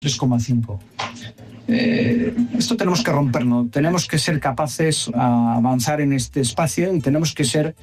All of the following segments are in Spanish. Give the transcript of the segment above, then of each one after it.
3,5. Esto tenemos que romperlo, tenemos que ser capaces de avanzar en este espacio y tenemos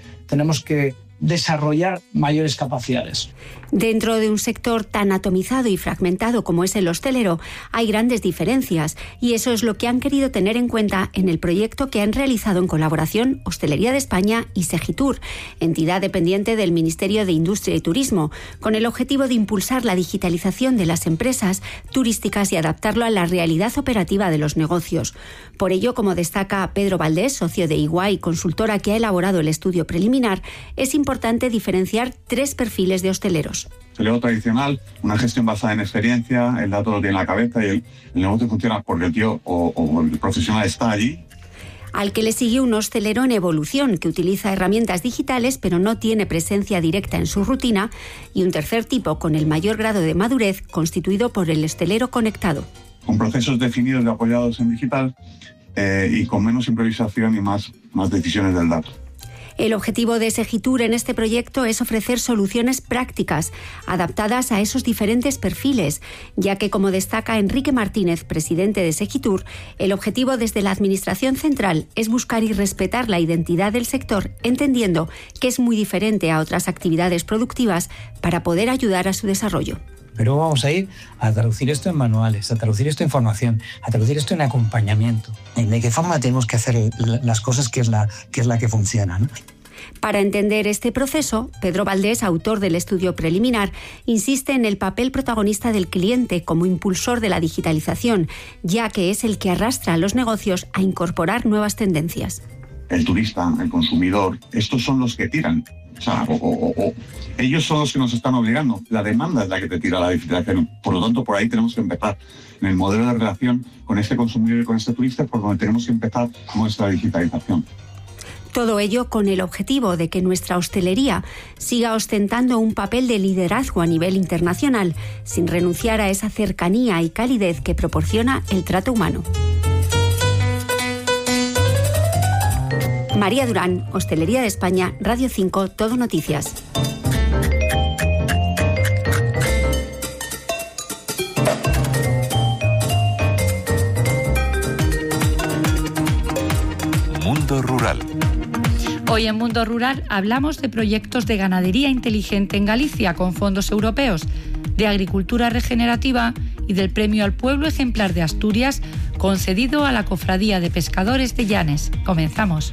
que desarrollar mayores capacidades. Dentro de un sector tan atomizado y fragmentado como es el hostelero, hay grandes diferencias y eso es lo que han querido tener en cuenta en el proyecto que han realizado en colaboración Hostelería de España y Segitur, entidad dependiente del Ministerio de Industria y Turismo, con el objetivo de impulsar la digitalización de las empresas turísticas y adaptarlo a la realidad operativa de los negocios. Por ello, como destaca Pedro Valdés, socio de EY, consultora que ha elaborado el estudio preliminar, es importante diferenciar 3 perfiles de hosteleros. Hostelero tradicional, una gestión basada en experiencia, el dato lo tiene en la cabeza y el negocio funciona porque el tío o el profesional está allí. Al que le sigue un hostelero en evolución, que utiliza herramientas digitales pero no tiene presencia directa en su rutina, y un tercer tipo con el mayor grado de madurez, constituido por el hostelero conectado. Con procesos definidos y apoyados en digital y con menos improvisación y más decisiones del dato. El objetivo de Segitur en este proyecto es ofrecer soluciones prácticas, adaptadas a esos diferentes perfiles, ya que, como destaca Enrique Martínez, presidente de Segitur, el objetivo desde la Administración Central es buscar y respetar la identidad del sector, entendiendo que es muy diferente a otras actividades productivas para poder ayudar a su desarrollo. Pero vamos a ir a traducir esto en manuales, a traducir esto en formación, a traducir esto en acompañamiento. ¿De qué forma tenemos que hacer las cosas que es la que funciona, ¿no? Para entender este proceso, Pedro Valdés, autor del estudio preliminar, insiste en el papel protagonista del cliente como impulsor de la digitalización, ya que es el que arrastra a los negocios a incorporar nuevas tendencias. El turista, el consumidor, estos son los que tiran. O sea, ellos son los que nos están obligando. La demanda es la que te tira la digitalización. Por lo tanto, por ahí tenemos que empezar. En el modelo de relación con este consumidor y con este turista, por donde tenemos que empezar con nuestra digitalización. Todo ello con el objetivo de que nuestra hostelería siga ostentando un papel de liderazgo a nivel internacional, sin renunciar a esa cercanía y calidez que proporciona el trato humano. María Durán, Hostelería de España, Radio 5, Todo Noticias. Mundo Rural. Hoy en Mundo Rural hablamos de proyectos de ganadería inteligente en Galicia con fondos europeos, de agricultura regenerativa y del Premio al Pueblo Ejemplar de Asturias concedido a la Cofradía de Pescadores de Llanes. Comenzamos.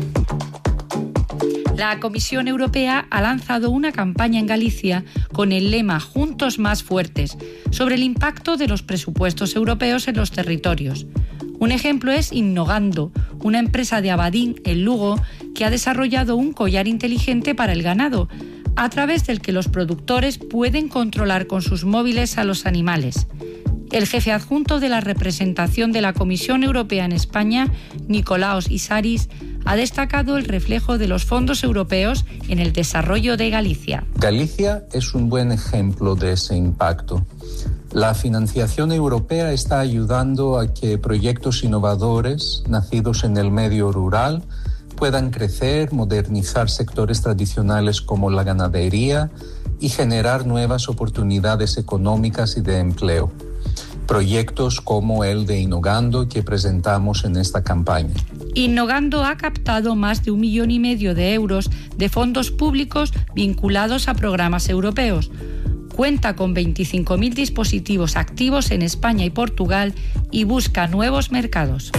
La Comisión Europea ha lanzado una campaña en Galicia con el lema Juntos más fuertes sobre el impacto de los presupuestos europeos en los territorios. Un ejemplo es Innogando, una empresa de Abadín, en Lugo, que ha desarrollado un collar inteligente para el ganado, a través del que los productores pueden controlar con sus móviles a los animales. El jefe adjunto de la representación de la Comisión Europea en España, Nicolaos Isaris, ha destacado el reflejo de los fondos europeos en el desarrollo de Galicia. Galicia es un buen ejemplo de ese impacto. La financiación europea está ayudando a que proyectos innovadores, nacidos en el medio rural, puedan crecer, modernizar sectores tradicionales como la ganadería y generar nuevas oportunidades económicas y de empleo. Proyectos como el de Innogando que presentamos en esta campaña. Innogando ha captado más de 1,5 millones de euros de fondos públicos vinculados a programas europeos. Cuenta con 25.000 dispositivos activos en España y Portugal y busca nuevos mercados.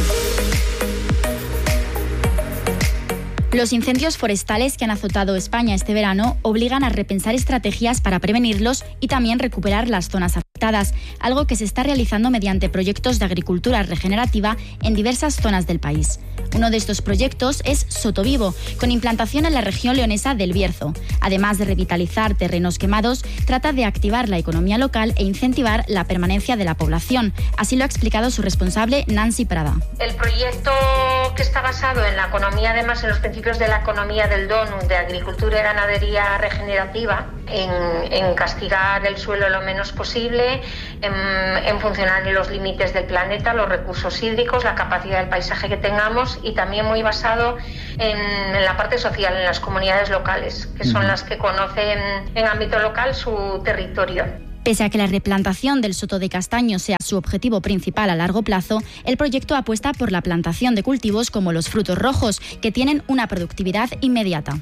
Los incendios forestales que han azotado España este verano obligan a repensar estrategias para prevenirlos y también recuperar las zonas afectadas, algo que se está realizando mediante proyectos de agricultura regenerativa en diversas zonas del país. Uno de estos proyectos es Sotovivo, con implantación en la región leonesa del Bierzo. Además de revitalizar terrenos quemados, trata de activar la economía local e incentivar la permanencia de la población. Así lo ha explicado su responsable, Nancy Prada. El proyecto, que está basado en la economía, además en los principios de la economía del DONU, de agricultura y ganadería regenerativa, en castigar el suelo lo menos posible, en funcionar en los límites del planeta, los recursos hídricos, la capacidad del paisaje que tengamos, y también muy basado en la parte social, en las comunidades locales, que son las que conocen en ámbito local su territorio. Pese a que la replantación del soto de castaño sea su objetivo principal a largo plazo, el proyecto apuesta por la plantación de cultivos como los frutos rojos, que tienen una productividad inmediata.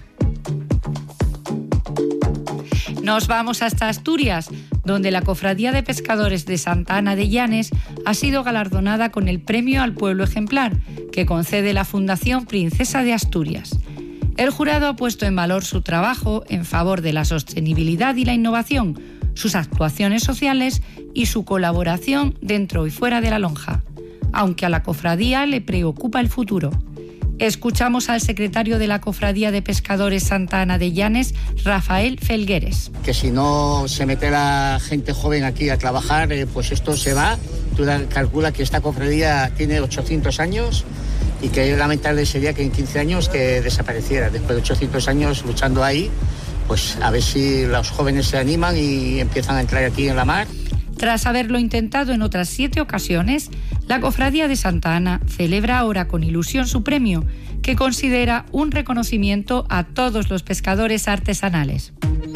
Nos vamos hasta Asturias, donde la Cofradía de Pescadores de Santa Ana de Llanes ha sido galardonada con el Premio al Pueblo Ejemplar, que concede la Fundación Princesa de Asturias. El jurado ha puesto en valor su trabajo en favor de la sostenibilidad y la innovación, sus actuaciones sociales y su colaboración dentro y fuera de la lonja, aunque a la cofradía le preocupa el futuro. Escuchamos al secretario de la Cofradía de Pescadores Santa Ana de Llanes, Rafael Felgueres. Que si no se mete la gente joven aquí a trabajar, pues esto se va. Tú calcula que esta cofradía tiene 800 años y que lamentable sería que en 15 años que desapareciera. Después de 800 años luchando ahí, pues a ver si los jóvenes se animan y empiezan a entrar aquí en la mar. Tras haberlo intentado en otras 7 ocasiones, la Cofradía de Santa Ana celebra ahora con ilusión su premio, que considera un reconocimiento a todos los pescadores artesanales.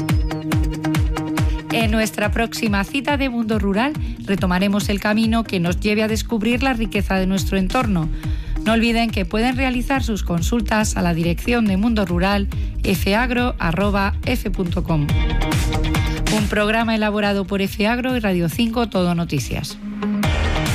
En nuestra próxima cita de Mundo Rural retomaremos el camino que nos lleve a descubrir la riqueza de nuestro entorno. No olviden que pueden realizar sus consultas a la dirección de Mundo Rural fagro@f.com. Un programa elaborado por FAgro y Radio 5 Todo Noticias.